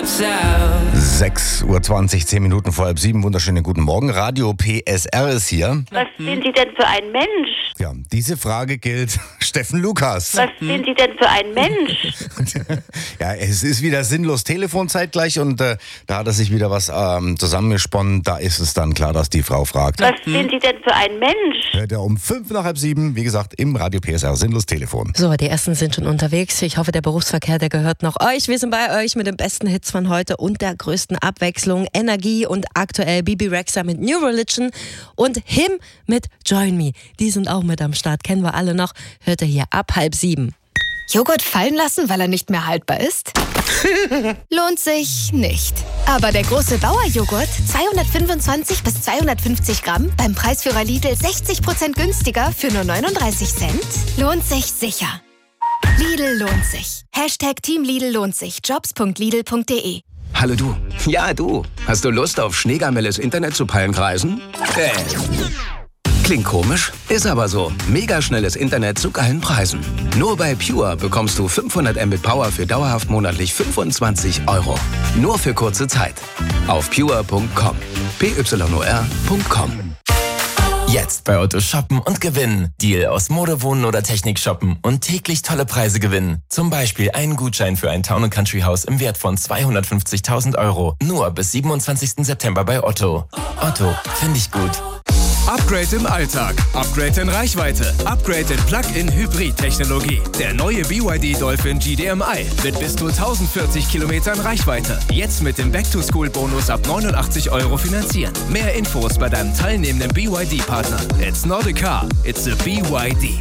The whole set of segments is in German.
6:20 Uhr, 10 Minuten vor 6:30. Wunderschönen guten Morgen. Radio PSR ist hier. Was sind Sie denn für ein Mensch? Ja, diese Frage gilt Steffen Lukas. Was sind Sie denn für ein Mensch? Ja, es ist wieder sinnlos Telefonzeit gleich und da hat er sich wieder was zusammengesponnen. Da ist es dann klar, dass die Frau fragt. Was sind Sie denn für ein Mensch? Hört er um 6:55, wie gesagt, im Radio PSR sinnlos Telefon. So, die ersten sind schon unterwegs. Ich hoffe, der Berufsverkehr, der gehört noch euch. Wir sind bei euch mit den besten Hits von heute und der größten Abwechslung. Energie und aktuell Bibi Rexha mit New Religion und Him mit Join Me. Die sind auch mit am Start, kennen wir alle noch. Hört ihr hier ab 6:30. Joghurt fallen lassen, weil er nicht mehr haltbar ist? Lohnt sich nicht. Aber der große Bauerjoghurt, 225 bis 250 Gramm, beim Preisführer Lidl 60% günstiger für nur 39 Cent, lohnt sich sicher. Lidl lohnt sich. Hashtag Team Lidl lohnt sich. Jobs.lidl.de. Hallo du. Ja, du. Hast du Lust auf schneegamelles Internet zu Palmkreisen? Klingt komisch, ist aber so. Mega schnelles Internet zu geilen Preisen. Nur bei Pure bekommst du 500 Mbit Power für dauerhaft monatlich 25 €. Nur für kurze Zeit. Auf pure.com. pyor.com. Jetzt bei Otto shoppen und gewinnen. Deal aus Mode, Wohnen oder Technik shoppen und täglich tolle Preise gewinnen. Zum Beispiel einen Gutschein für ein Town & Country Haus im Wert von 250.000 €. Nur bis 27. September bei Otto. Otto, finde ich gut. Upgrade im Alltag, Upgrade in Reichweite, Upgrade in Plug-in-Hybrid-Technologie. Der neue BYD Dolphin GDMI mit bis zu 1040 Kilometern Reichweite. Jetzt mit dem Back-to-School-Bonus ab 89 € finanzieren. Mehr Infos bei deinem teilnehmenden BYD-Partner. It's not a car, it's a BYD.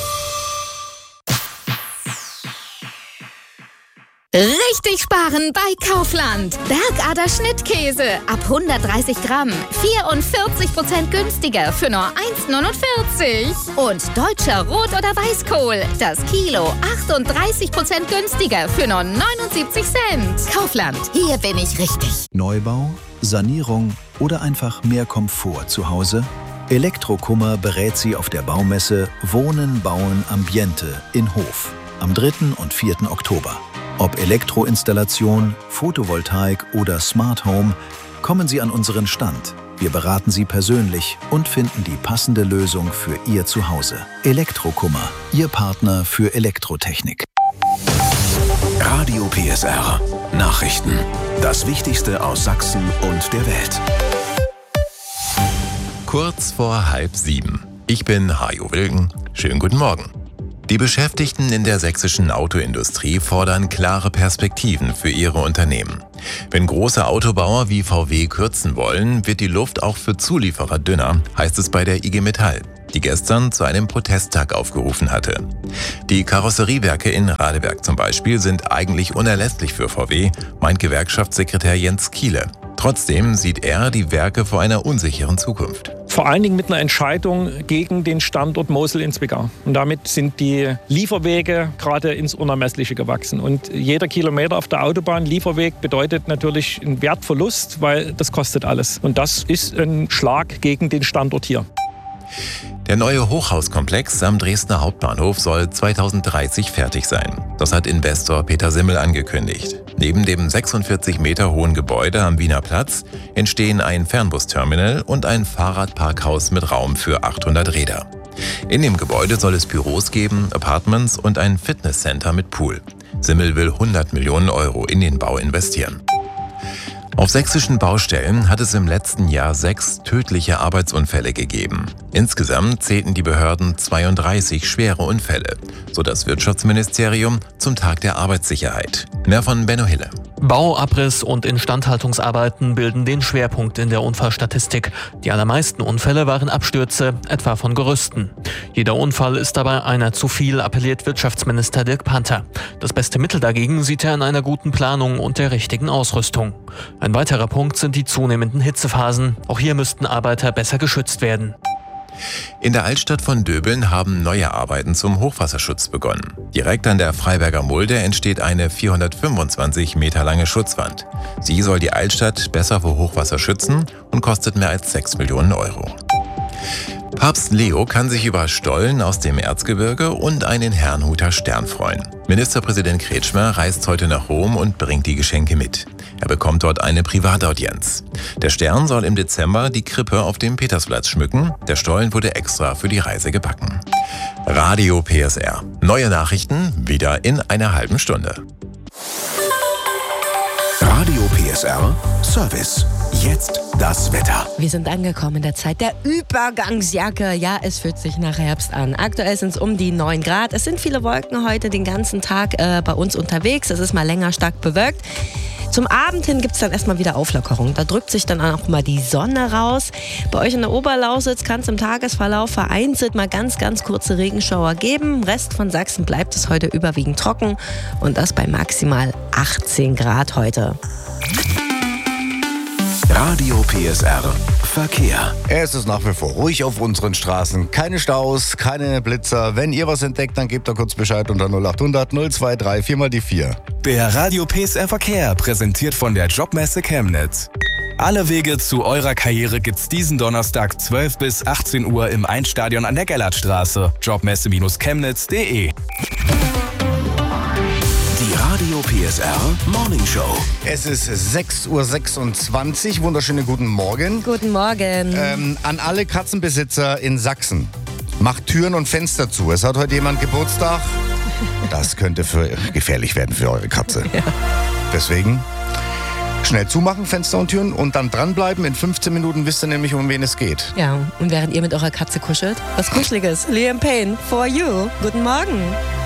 Richtig sparen bei Kaufland. Bergader Schnittkäse ab 130 Gramm. 44% günstiger für nur 1,49. Und deutscher Rot- oder Weißkohl. Das Kilo 38% günstiger für nur 79 Cent. Kaufland, hier bin ich richtig. Neubau, Sanierung oder einfach mehr Komfort zu Hause? Elektrokummer berät Sie auf der Baumesse Wohnen, Bauen, Ambiente in Hof am 3. und 4. Oktober. Ob Elektroinstallation, Photovoltaik oder Smart Home, kommen Sie an unseren Stand. Wir beraten Sie persönlich und finden die passende Lösung für Ihr Zuhause. Elektrokummer, Ihr Partner für Elektrotechnik. Radio PSR. Nachrichten. Das Wichtigste aus Sachsen und der Welt. Kurz vor 6:30. Ich bin Hajo Wilken. Schönen guten Morgen. Die Beschäftigten in der sächsischen Autoindustrie fordern klare Perspektiven für ihre Unternehmen. Wenn große Autobauer wie VW kürzen wollen, wird die Luft auch für Zulieferer dünner, heißt es bei der IG Metall, die gestern zu einem Protesttag aufgerufen hatte. Die Karosseriewerke in Radeberg zum Beispiel sind eigentlich unerlässlich für VW, meint Gewerkschaftssekretär Jens Kiele. Trotzdem sieht er die Werke vor einer unsicheren Zukunft. Vor allen Dingen mit einer Entscheidung gegen den Standort Mosel in Zwickau. Und damit sind die Lieferwege gerade ins Unermessliche gewachsen. Und jeder Kilometer auf der Autobahn Lieferweg bedeutet natürlich einen Wertverlust, weil das kostet alles. Und das ist ein Schlag gegen den Standort hier. Der neue Hochhauskomplex am Dresdner Hauptbahnhof soll 2030 fertig sein. Das hat Investor Peter Simmel angekündigt. Neben dem 46 Meter hohen Gebäude am Wiener Platz entstehen ein Fernbusterminal und ein Fahrradparkhaus mit Raum für 800 Räder. In dem Gebäude soll es Büros geben, Apartments und ein Fitnesscenter mit Pool. Simmel will 100 Millionen € in den Bau investieren. Auf sächsischen Baustellen hat es im letzten Jahr 6 tödliche Arbeitsunfälle gegeben. Insgesamt zählten die Behörden 32 schwere Unfälle, so das Wirtschaftsministerium zum Tag der Arbeitssicherheit. Mehr von Benno Hille. Bau, Abriss und Instandhaltungsarbeiten bilden den Schwerpunkt in der Unfallstatistik. Die allermeisten Unfälle waren Abstürze, etwa von Gerüsten. Jeder Unfall ist dabei einer zu viel, appelliert Wirtschaftsminister Dirk Panther. Das beste Mittel dagegen sieht er in einer guten Planung und der richtigen Ausrüstung. Ein weiterer Punkt sind die zunehmenden Hitzephasen. Auch hier müssten Arbeiter besser geschützt werden. In der Altstadt von Döbeln haben neue Arbeiten zum Hochwasserschutz begonnen. Direkt an der Freiberger Mulde entsteht eine 425 Meter lange Schutzwand. Sie soll die Altstadt besser vor Hochwasser schützen und kostet mehr als 6 Millionen €. Papst Leo kann sich über Stollen aus dem Erzgebirge und einen Herrnhuter Stern freuen. Ministerpräsident Kretschmer reist heute nach Rom und bringt die Geschenke mit. Er bekommt dort eine Privataudienz. Der Stern soll im Dezember die Krippe auf dem Petersplatz schmücken. Der Stollen wurde extra für die Reise gebacken. Radio PSR. Neue Nachrichten wieder in einer halben Stunde. Radio PSR Service. Jetzt das Wetter. Wir sind angekommen in der Zeit der Übergangsjacke. Ja, es fühlt sich nach Herbst an. Aktuell sind es um die 9 Grad. Es sind viele Wolken heute den ganzen Tag bei uns unterwegs. Es ist mal länger stark bewölkt. Zum Abend hin gibt es dann erstmal wieder Auflockerung. Da drückt sich dann auch mal die Sonne raus. Bei euch in der Oberlausitz kann es im Tagesverlauf vereinzelt mal ganz kurze Regenschauer geben. Im Rest von Sachsen bleibt es heute überwiegend trocken und das bei maximal 18 Grad heute. Radio PSR Verkehr. Es ist nach wie vor ruhig auf unseren Straßen. Keine Staus, keine Blitzer. Wenn ihr was entdeckt, dann gebt da kurz Bescheid unter 0800 023 4 mal die 4. Der Radio PSR Verkehr, präsentiert von der Jobmesse Chemnitz. Alle Wege zu eurer Karriere gibt's diesen Donnerstag 12 bis 18 Uhr im Einstadion an der Gellertstraße. Jobmesse-chemnitz.de. Die Radio PSR Morning Show. Es ist 6:26 Uhr. Wunderschönen guten Morgen. Guten Morgen. An alle Katzenbesitzer in Sachsen. Macht Türen und Fenster zu. Es hat heute jemand Geburtstag. Das könnte gefährlich werden für eure Katze. Ja. Deswegen schnell zumachen, Fenster und Türen und dann dranbleiben. In 15 Minuten wisst ihr nämlich, um wen es geht. Ja, und während ihr mit eurer Katze kuschelt, was Kuscheliges. Liam Payne, For You. Guten Morgen.